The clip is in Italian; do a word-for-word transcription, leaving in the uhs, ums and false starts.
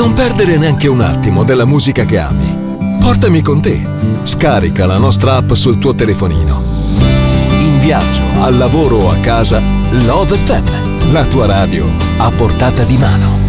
Non perdere neanche un attimo della musica che ami. Portami con te. Scarica la nostra app sul tuo telefonino. In viaggio, al lavoro o a casa, Love F M, la tua radio a portata di mano.